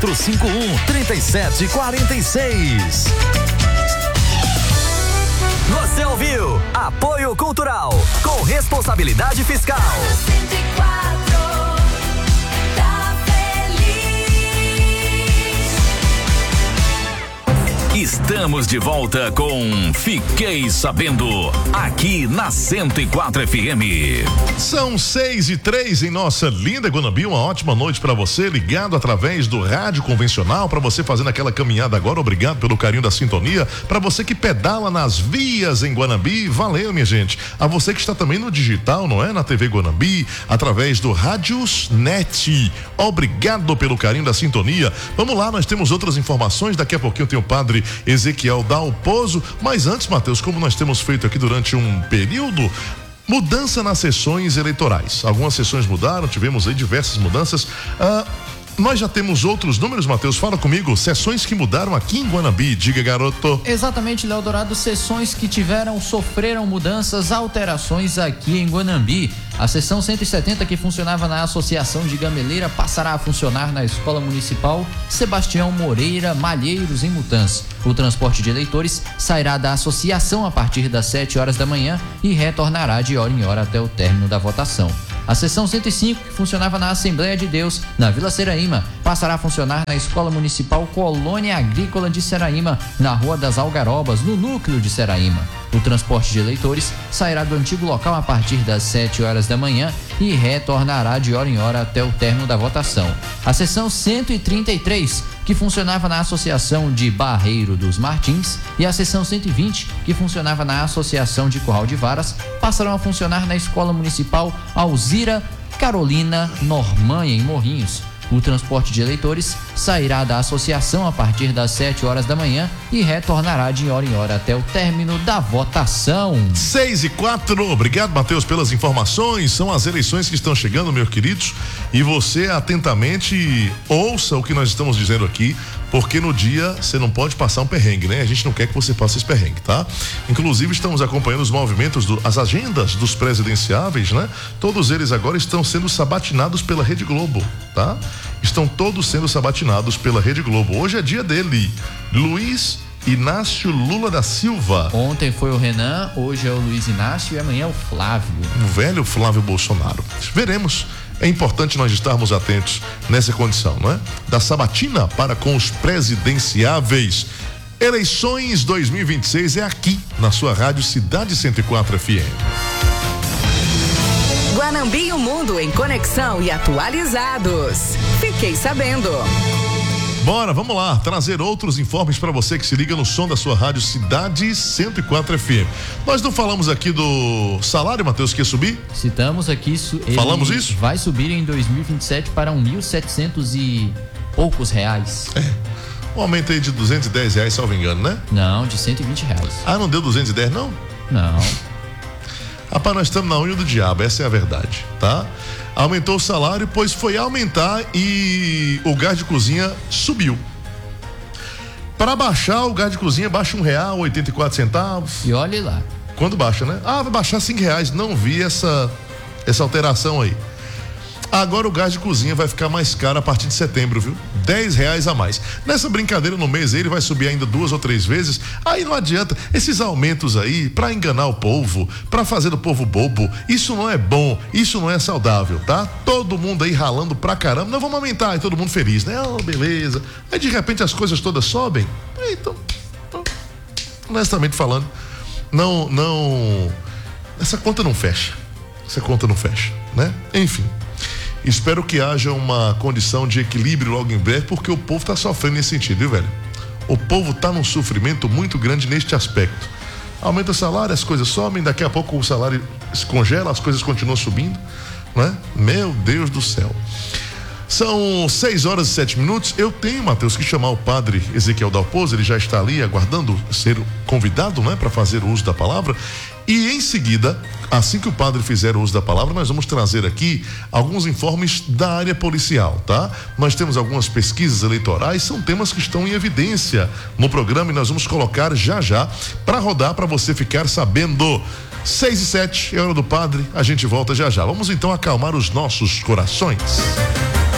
3451-3746. Você ouviu Apoio Cultural com responsabilidade fiscal. Estamos de volta com Fiquei Sabendo, aqui na 104 FM. São 6:03 em nossa linda Guanambi. Uma ótima noite para você, ligado através do rádio convencional, para você fazendo aquela caminhada agora. Obrigado pelo carinho da sintonia. Para você que pedala nas vias em Guanambi, valeu, minha gente. A você que está também no digital, não é? Na TV Guanambi, através do Rádios Net. Obrigado pelo carinho da sintonia. Vamos lá, nós temos outras informações. Daqui a pouquinho tem o padre Ezequiel Dalpozo, mas antes, Mateus, como nós temos feito aqui durante um período, mudança nas sessões eleitorais. Algumas sessões mudaram, tivemos aí diversas mudanças. Nós já temos outros números, Matheus, fala comigo, sessões que mudaram aqui em Guanambi, diga, garoto. Exatamente, Léo Dourado, sessões que sofreram mudanças, alterações aqui em Guanambi. A seção 170, que funcionava na Associação de Gameleira, passará a funcionar na Escola Municipal Sebastião Moreira Malheiros, em Mutança. O transporte de eleitores sairá da associação a partir das 7 horas da manhã e retornará de hora em hora até o término da votação. A seção 105, que funcionava na Assembleia de Deus, na Vila Seraíma, passará a funcionar na Escola Municipal Colônia Agrícola de Seraíma, na Rua das Algarobas, no núcleo de Seraíma. O transporte de eleitores sairá do antigo local a partir das 7 horas da manhã e retornará de hora em hora até o término da votação. A seção 133, que funcionava na Associação de Barreiro dos Martins, e a seção 120, que funcionava na Associação de Curral de Varas, passarão a funcionar na Escola Municipal Alzira Carolina Normanha, em Morrinhos. O transporte de eleitores sairá da associação a partir das 7 horas da manhã e retornará de hora em hora até o término da votação. 6:04, obrigado, Matheus, pelas informações. São as eleições que estão chegando, meus queridos, e você atentamente ouça o que nós estamos dizendo aqui, porque no dia você não pode passar um perrengue, né? A gente não quer que você passe esse perrengue, tá? Inclusive estamos acompanhando os movimentos, as agendas dos presidenciáveis, né? Todos eles agora estão sendo sabatinados pela Rede Globo, tá? Estão todos sendo sabatinados pela Rede Globo. Hoje é dia dele, Luiz Inácio Lula da Silva. Ontem foi o Renan, hoje é o Luiz Inácio e amanhã é o Flávio. O velho Flávio Bolsonaro. Veremos. É importante nós estarmos atentos nessa condição, não é? Da sabatina para com os presidenciáveis. Eleições 2026 é aqui, na sua rádio Cidade 104 FM. Guanambi e o mundo em conexão e atualizados. Fiquei sabendo. Bora, vamos lá, trazer outros informes para você que se liga no som da sua rádio Cidade 104 FM. Nós não falamos aqui do salário, Matheus, que ia subir? Citamos aqui. Falamos isso? Vai subir em 2027 para 1.700 e poucos reais. Um aumento aí de R$210, salvo engano, né? Não, de R$120. Ah, não deu 210, não? Não. Rapaz, nós estamos na unha do diabo, essa é a verdade, tá? Aumentou o salário, pois foi aumentar e o gás de cozinha subiu. Para baixar, o gás de cozinha baixa R$1,84. E olhe lá. Quando baixa, né? Vai baixar R$5. Não vi essa alteração aí. Agora o gás de cozinha vai ficar mais caro a partir de setembro, viu? R$10 a mais. Nessa brincadeira no mês ele vai subir ainda 2 ou 3 vezes. Aí não adianta. Esses aumentos aí, pra enganar o povo, pra fazer o povo bobo, isso não é bom, isso não é saudável, tá? Todo mundo aí ralando pra caramba. Não vamos aumentar, e todo mundo feliz, né? Oh, beleza. Aí de repente as coisas todas sobem. Então, honestamente falando, não. Essa conta não fecha. Né? Enfim. Espero que haja uma condição de equilíbrio logo em breve, porque o povo está sofrendo nesse sentido, viu, velho? O povo está num sofrimento muito grande neste aspecto. Aumenta o salário, as coisas sobem, daqui a pouco o salário se congela, as coisas continuam subindo, né? Meu Deus do céu. São 6:07. Eu tenho, Matheus, que chamar o padre Ezequiel Dalpozo, ele já está ali aguardando ser convidado, né, para fazer o uso da palavra. E em seguida, assim que o padre fizer o uso da palavra, nós vamos trazer aqui alguns informes da área policial, tá? Nós temos algumas pesquisas eleitorais, são temas que estão em evidência no programa e nós vamos colocar já para rodar, para você ficar sabendo. 6:07, é hora do padre, a gente volta já. Vamos então acalmar os nossos corações.